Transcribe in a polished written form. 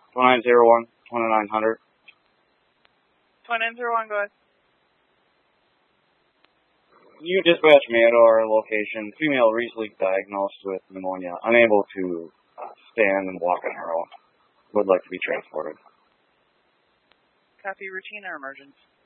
2901, 2900. 2901, go ahead. You dispatch me at our location. Female recently diagnosed with pneumonia, unable to stand and walk on her own. Would like to be transported. Copy, routine or emergency?